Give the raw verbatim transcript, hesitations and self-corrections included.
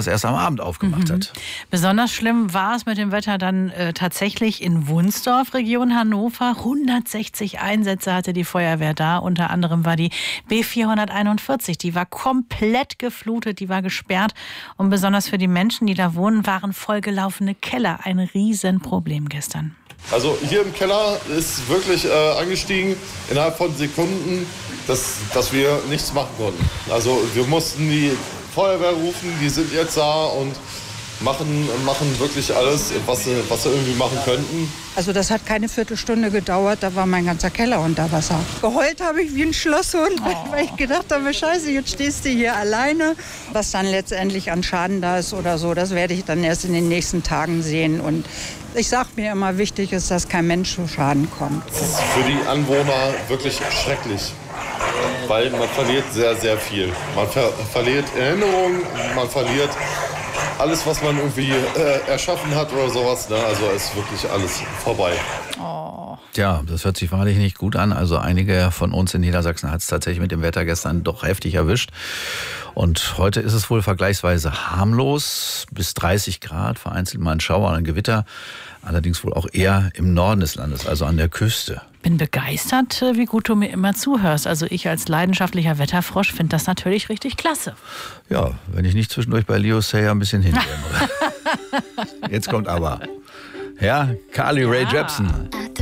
das erst am Abend aufgemacht mhm. hat. Besonders schlimm war es mit dem Wetter dann äh, tatsächlich in Wunsdorf, Region Hannover. hundertsechzig Einsätze hatte die Feuerwehr da. Unter anderem war die B vierhunderteinundvierzig. Die war komplett geflutet, die war gesperrt. Und besonders für die Menschen, die da wohnen, waren vollgelaufene Keller ein Riesenproblem gestern. Also hier im Keller ist wirklich äh, angestiegen innerhalb von Sekunden, dass, dass wir nichts machen konnten. Also wir mussten die Feuerwehr rufen, die sind jetzt da und machen, machen wirklich alles, was sie, was sie irgendwie machen könnten. Also das hat keine Viertelstunde gedauert, da war mein ganzer Keller unter Wasser. Geheult habe ich wie ein Schlosshund, oh. weil ich gedacht habe, scheiße, jetzt stehst du hier alleine. Was dann letztendlich an Schaden da ist oder so, das werde ich dann erst in den nächsten Tagen sehen. Und ich sage mir immer, wichtig ist, dass kein Mensch zu Schaden kommt. Das ist für die Anwohner wirklich schrecklich, weil man verliert sehr, sehr viel. Man ver- verliert Erinnerungen, man verliert alles, was man irgendwie äh, erschaffen hat oder sowas. Ne? Also ist wirklich alles vorbei. Oh. Tja, das hört sich wahrlich nicht gut an. Also einige von uns in Niedersachsen hat es tatsächlich mit dem Wetter gestern doch heftig erwischt. Und heute ist es wohl vergleichsweise harmlos, bis dreißig Grad, vereinzelt mal ein Schauer, ein Gewitter. Allerdings wohl auch eher im Norden des Landes, also an der Küste. Bin begeistert, wie gut du mir immer zuhörst. Also ich als leidenschaftlicher Wetterfrosch finde das natürlich richtig klasse. Ja, wenn ich nicht zwischendurch bei Leo Sayer ein bisschen hindämmere. Jetzt kommt aber, ja, Carly Rae Jepsen.